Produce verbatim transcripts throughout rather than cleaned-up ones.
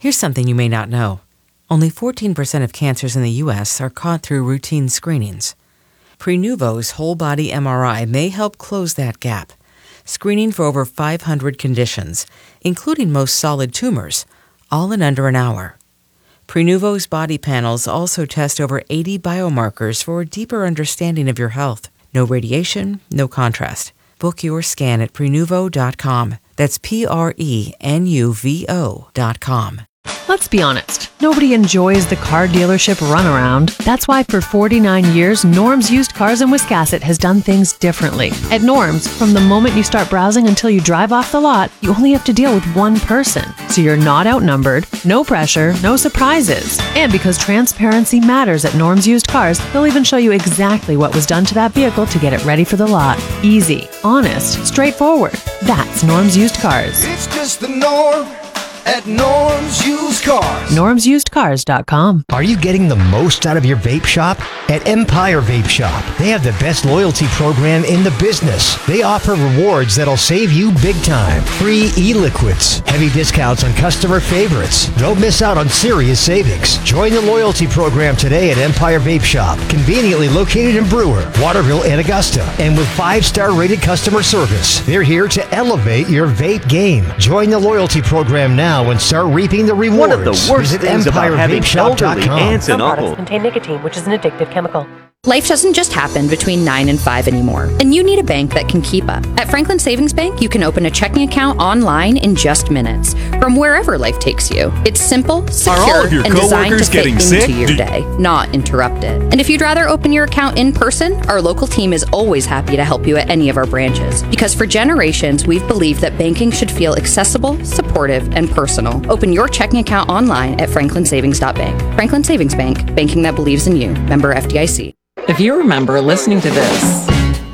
Here's something you may not know. Only fourteen percent of cancers in the U S are caught through routine screenings. Prenuvo's whole-body M R I may help close that gap, screening for over five hundred conditions, including most solid tumors, all in under an hour. Prenuvo's body panels also test over eighty biomarkers for a deeper understanding of your health. No radiation, no contrast. Book your scan at Prenuvo dot com. That's P R E N U V O dot com. Let's be honest, nobody enjoys the car dealership runaround. That's why for forty-nine years, Norm's Used Cars in Wiscasset has done things differently. At Norm's, from the moment you start browsing until you drive off the lot, you only have to deal with one person. So you're not outnumbered, no pressure, no surprises. And because transparency matters at Norm's Used Cars, they'll even show you exactly what was done to that vehicle to get it ready for the lot. Easy, honest, straightforward. That's Norm's Used Cars. It's just the norm at Norm's Used Cars. Norms Used Cars dot com. Are you getting the most out of your vape shop? At Empire Vape Shop, they have the best loyalty program in the business. They offer rewards that'll save you big time. Free e-liquids, heavy discounts on customer favorites. Don't miss out on serious savings. Join the loyalty program today at Empire Vape Shop, conveniently located in Brewer, Waterville, and Augusta. And with five-star rated customer service, they're here to elevate your vape game. Join the loyalty program now and start reaping the rewards. One of the worst Visit things about having elderly aunts and Some products uncles. contain nicotine, which is an addictive chemical. Life doesn't just happen between nine and five anymore, and you need a bank that can keep up. At Franklin Savings Bank, you can open a checking account online in just minutes from wherever life takes you. It's simple, secure, your and designed to coworkers fit getting into sick? your Do- day, not interrupt it. And if you'd rather open your account in person, our local team is always happy to help you at any of our branches. Because for generations, we've believed that banking should feel accessible, supportive, and personal. Open your checking account online at franklin savings dot bank. Franklin Savings Bank, banking that believes in you. Member F D I C. If you remember listening to this,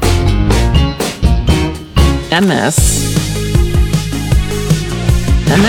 and this, and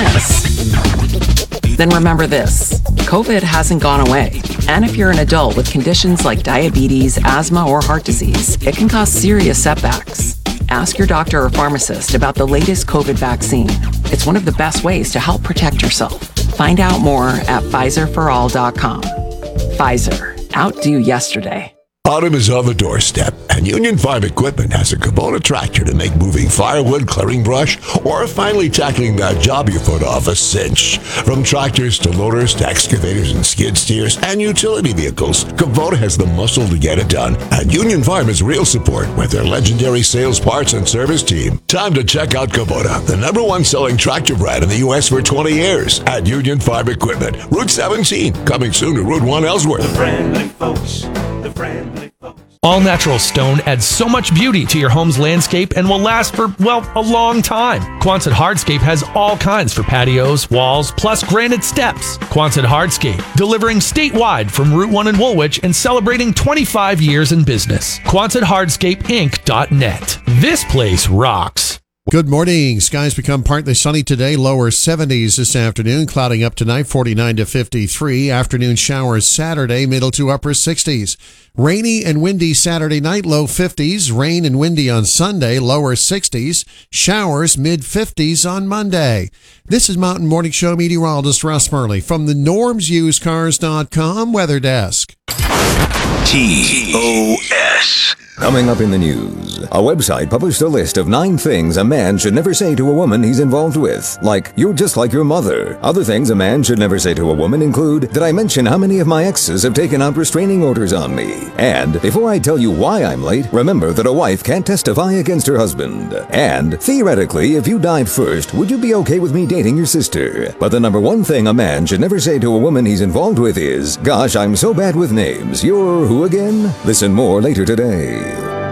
this, then remember this. COVID hasn't gone away. And if you're an adult with conditions like diabetes, asthma, or heart disease, it can cause serious setbacks. Ask your doctor or pharmacist about the latest COVID vaccine. It's one of the best ways to help protect yourself. Find out more at Pfizer for all dot com. Pfizer. Outdo yesterday. Autumn is on the doorstep, and Union Farm Equipment has a Kubota tractor to make moving firewood, clearing brush, or finally tackling that job you put off a cinch. From tractors to loaders to excavators and skid steers and utility vehicles, Kubota has the muscle to get it done, and Union Farm is real support with their legendary sales, parts, and service team. Time to check out Kubota, the number one selling tractor brand in the U S for twenty years at Union Farm Equipment, Route seventeen, coming soon to Route one Ellsworth. The friendly folks. The friendly folks. All natural stone adds so much beauty to your home's landscape and will last for, well, a long time. Quonset Hardscape has all kinds for patios, walls, plus granite steps. Quonset Hardscape, delivering statewide from Route one in Woolwich and celebrating twenty-five years in business. Quonset Hardscape Inc dot net. This place rocks. Good morning. Skies become partly sunny today, lower seventies this afternoon, clouding up tonight, forty-nine to fifty-three. Afternoon showers Saturday, middle to upper sixties. Rainy and windy Saturday night, low fifties. Rain and windy on Sunday, lower sixties. Showers mid fifties on Monday. This is Mountain Morning Show meteorologist Russ Murley from the Norms Used Cars dot com weather desk. T O S Coming up in the news, a website published a list of nine things a man should never say to a woman he's involved with, like, "You're just like your mother." Other things a man should never say to a woman include, "Did I mention how many of my exes have taken out restraining orders on me?" And, "Before I tell you why I'm late, remember that a wife can't testify against her husband." And, "Theoretically, if you died first, would you be okay with me dating your sister?" But the number one thing a man should never say to a woman he's involved with is, "Gosh, I'm so bad with names. You're who again?" Listen more later today.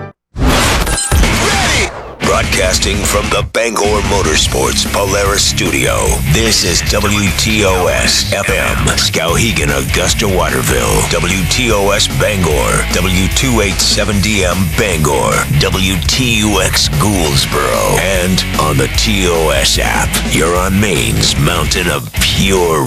Broadcasting from the Bangor Motorsports Polaris Studio, this is W T O S F M, Skowhegan, Augusta, Waterville, W T O S Bangor, W two eighty-seven D M Bangor, W T U X Gouldsboro, and on the T O S app. You're on Maine's mountain of pure